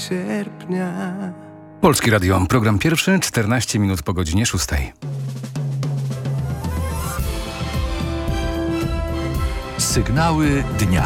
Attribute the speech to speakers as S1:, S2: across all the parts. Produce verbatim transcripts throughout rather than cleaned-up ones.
S1: sierpnia.
S2: Polskie Radio, program pierwszy, czternaście minut po godzinie szóstej.
S3: Sygnały dnia.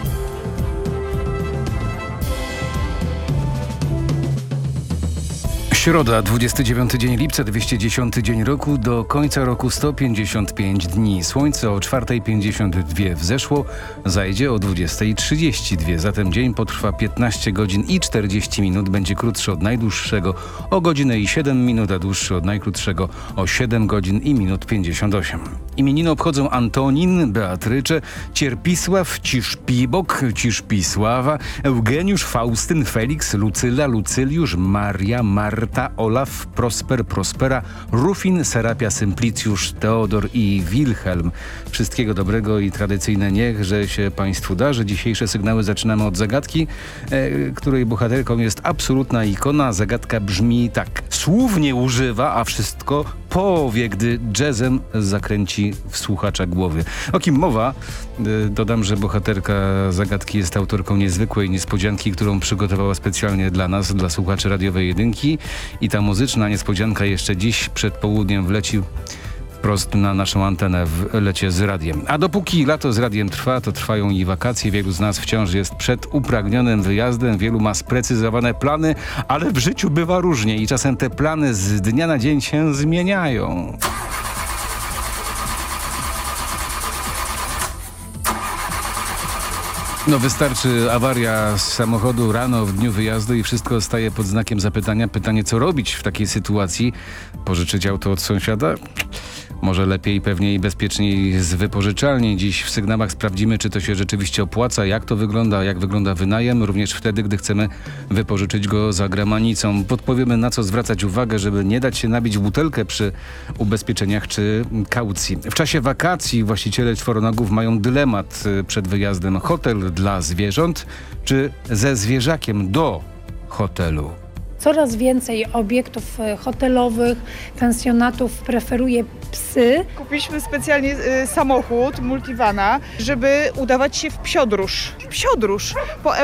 S2: Środa, dwudziesty dziewiąty dzień lipca, dwieście dziesiąty dzień roku, do końca roku sto pięćdziesiąt pięć dni. Słońce o czwartej pięćdziesiąt dwa wzeszło, zajdzie o dwudziestej trzydzieści dwa. Zatem dzień potrwa piętnaście godzin i czterdzieści minut. Będzie krótszy od najdłuższego o godzinę i siedem minut, a dłuższy od najkrótszego o siedem godzin i minut pięćdziesiąt osiem. Imieniny obchodzą Antonin, Beatrycze, Cierpisław, Ciszpibok, Ciszpisława, Eugeniusz, Faustyn, Feliks, Lucyla, Lucyliusz, Maria, Marta, Olaf, Prosper, Prospera, Rufin, Serapia, Symplicjusz, Teodor i Wilhelm. Wszystkiego dobrego i tradycyjne niechże się Państwu darzy. Dzisiejsze sygnały zaczynamy od zagadki, e, której bohaterką jest absolutna ikona. Zagadka brzmi tak. Słów nie używa, a wszystko powie, gdy jazzem zakręci w słuchacza głowy. O kim mowa? E, dodam, że bohaterka zagadki jest autorką niezwykłej niespodzianki, którą przygotowała specjalnie dla nas, dla słuchaczy radiowej jedynki. I ta muzyczna niespodzianka jeszcze dziś przed południem wleci wprost na naszą antenę w lecie z radiem. A dopóki lato z radiem trwa, to trwają i wakacje. Wielu z nas wciąż jest przed upragnionym wyjazdem. Wielu ma sprecyzowane plany, ale w życiu bywa różnie i czasem te plany z dnia na dzień się zmieniają. No wystarczy awaria z samochodu rano w dniu wyjazdu i wszystko staje pod znakiem zapytania. Pytanie, co robić w takiej sytuacji? Pożyczyć auto od sąsiada? Może lepiej, pewniej i bezpieczniej z wypożyczalni. Dziś w sygnałach sprawdzimy, czy to się rzeczywiście opłaca, jak to wygląda, jak wygląda wynajem, również wtedy, gdy chcemy wypożyczyć go za granicą. Podpowiemy, na co zwracać uwagę, żeby nie dać się nabić w butelkę przy ubezpieczeniach czy kaucji. W czasie wakacji właściciele czworonogów mają dylemat przed wyjazdem. Hotel dla zwierząt czy ze zwierzakiem do hotelu?
S4: Coraz więcej obiektów hotelowych, pensjonatów preferuje psy.
S5: Kupiliśmy specjalnie y, samochód multivana, żeby udawać się w psiodróż. Psiodróż po